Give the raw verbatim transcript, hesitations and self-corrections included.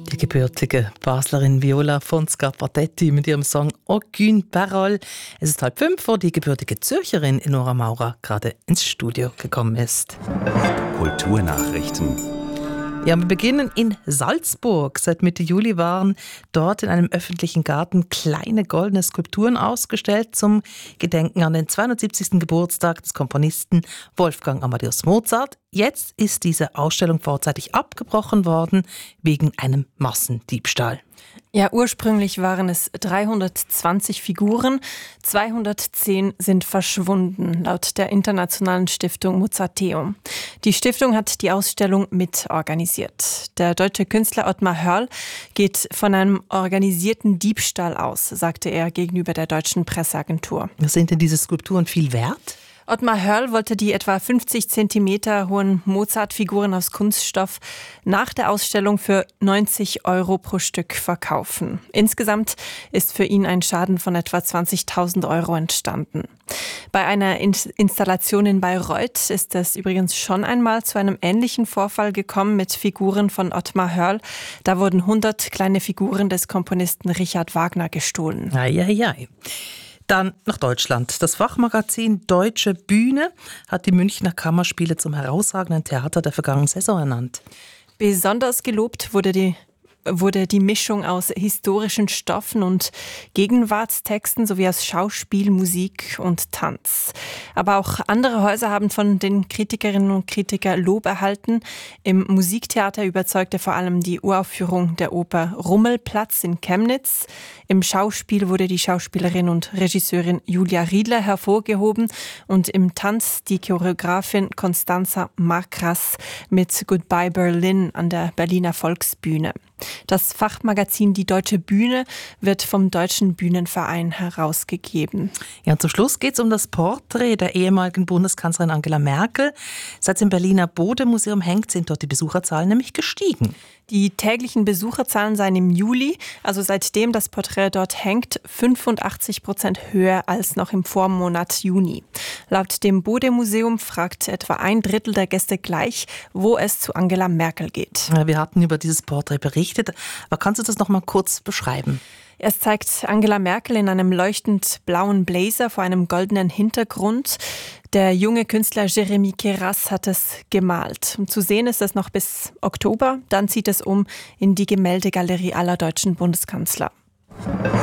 Die gebürtige Baslerin Viola von Scarpatetti mit ihrem Song «Aucune Parole». Es ist halb fünf, wo die gebürtige Zürcherin Nora Maurer gerade ins Studio gekommen ist. Kulturnachrichten. Ja, wir beginnen in Salzburg. Seit Mitte Juli waren dort in einem öffentlichen Garten kleine goldene Skulpturen ausgestellt zum Gedenken an den zweihundertsiebzigsten Geburtstag des Komponisten Wolfgang Amadeus Mozart. Jetzt ist diese Ausstellung vorzeitig abgebrochen worden wegen einem Massendiebstahl. Ja, ursprünglich waren es dreihundertzwanzig Figuren, zweihundertzehn sind verschwunden, laut der internationalen Stiftung Mozarteum. Die Stiftung hat die Ausstellung mitorganisiert. Der deutsche Künstler Ottmar Hörl geht von einem organisierten Diebstahl aus, sagte er gegenüber der deutschen Presseagentur. Sind denn diese Skulpturen viel wert? Ottmar Hörl wollte die etwa fünfzig Zentimeter hohen Mozart-Figuren aus Kunststoff nach der Ausstellung für neunzig Euro pro Stück verkaufen. Insgesamt ist für ihn ein Schaden von etwa zwanzigtausend Euro entstanden. Bei einer In- Installation in Bayreuth ist es übrigens schon einmal zu einem ähnlichen Vorfall gekommen mit Figuren von Ottmar Hörl. Da wurden hundert kleine Figuren des Komponisten Richard Wagner gestohlen. Ei, ei, ei. Dann nach Deutschland. Das Fachmagazin Deutsche Bühne hat die Münchner Kammerspiele zum herausragenden Theater der vergangenen Saison ernannt. Besonders gelobt wurde die wurde die Mischung aus historischen Stoffen und Gegenwartstexten sowie aus Schauspiel, Musik und Tanz. Aber auch andere Häuser haben von den Kritikerinnen und Kritikern Lob erhalten. Im Musiktheater überzeugte vor allem die Uraufführung der Oper Rummelplatz in Chemnitz. Im Schauspiel wurde die Schauspielerin und Regisseurin Julia Riedler hervorgehoben und im Tanz die Choreografin Constanza Markras mit Goodbye Berlin an der Berliner Volksbühne. Das Fachmagazin Die Deutsche Bühne wird vom Deutschen Bühnenverein herausgegeben. Ja, und zum Schluss geht es um das Porträt der ehemaligen Bundeskanzlerin Angela Merkel. Seit es im Berliner Bode-Museum hängt, sind dort die Besucherzahlen nämlich gestiegen. Die täglichen Besucherzahlen seien im Juli, also seitdem das Porträt dort hängt, fünfundachtzig Prozent höher als noch im Vormonat Juni. Laut dem Bode-Museum fragt etwa ein Drittel der Gäste gleich, wo es zu Angela Merkel geht. Ja, wir hatten über dieses Porträt berichtet, aber kannst du das noch mal kurz beschreiben? Es zeigt Angela Merkel in einem leuchtend blauen Blazer vor einem goldenen Hintergrund. Der junge Künstler Jeremy Keras hat es gemalt. Und zu sehen ist es noch bis Oktober. Dann zieht es um in die Gemäldegalerie aller deutschen Bundeskanzler.